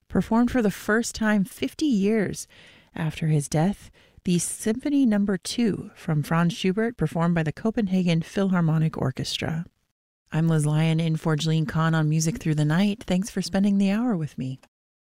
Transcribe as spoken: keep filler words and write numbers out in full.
performed for the first time fifty years after his death, the Symphony Number two from Franz Schubert, performed by the Copenhagen Philharmonic Orchestra. I'm Liz Lyon in for Jeline Kahn on Music Through the Night. Thanks for spending the hour with me.